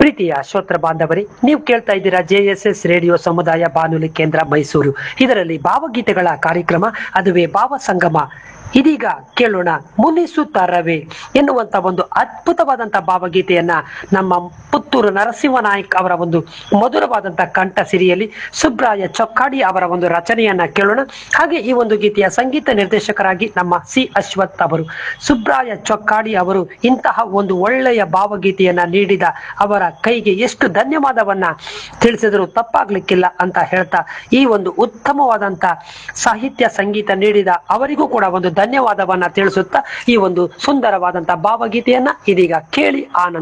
ಪ್ರೀತಿಯ ಶ್ರೋತೃ ಬಾಂಧವರೇ, ನೀವು ಕೇಳ್ತಾ ಇದ್ದೀರಾ JSS ರೇಡಿಯೋ ಸಮುದಾಯ ಬಾನುಲಿ ಕೇಂದ್ರ ಮೈಸೂರು. ಇದರಲ್ಲಿ ಭಾವಗೀತೆಗಳ ಕಾರ್ಯಕ್ರಮ, ಅದುವೇ ಭಾವ ಸಂಗಮ. ಇದೀಗ ಕೇಳೋಣ ಮುನಿಸುತ್ತಾರವೇ ಎನ್ನುವಂತ ಒಂದು ಅದ್ಭುತವಾದಂತಹ ಭಾವಗೀತೆಯನ್ನ ನಮ್ಮ ಪುತ್ತೂರು ನರಸಿಂಹ ನಾಯ್ಕ್ ಅವರ ಒಂದು ಮಧುರವಾದಂತಹ ಕಂಠ ಸಿರಿಯಲ್ಲಿ ಸುಬ್ರಾಯ ಚೊಕ್ಕಾಡಿ ಅವರ ಒಂದು ರಚನೆಯನ್ನ ಕೇಳೋಣ. ಹಾಗೆ ಈ ಒಂದು ಗೀತೆಯ ಸಂಗೀತ ನಿರ್ದೇಶಕರಾಗಿ ನಮ್ಮ ಸಿ ಅಶ್ವಥ್ ಅವರು. ಸುಬ್ರಾಯ ಚೊಕ್ಕಾಡಿ ಅವರು ಇಂತಹ ಒಂದು ಒಳ್ಳೆಯ ಭಾವಗೀತೆಯನ್ನ ನೀಡಿದ ಅವರ ಕೈಗೆ ಎಷ್ಟು ಧನ್ಯವಾದವನ್ನ ತಿಳಿಸಿದರೂ ತಪ್ಪಾಗ್ಲಿಕ್ಕಿಲ್ಲ ಅಂತ ಹೇಳ್ತಾ, ಈ ಒಂದು ಉತ್ತಮವಾದಂತ ಸಾಹಿತ್ಯ ಸಂಗೀತ ನೀಡಿದ ಅವರಿಗೂ ಕೂಡ ಒಂದು ಧನ್ಯವಾದವನ್ನ ತಿಳಿಸುತ್ತಾ ಈ ಒಂದು ಸುಂದರವಾದಂತಹ ಭಾವಗೀತೆಯನ್ನ ಇದೀಗ ಕೇಳಿ ಆನಂದ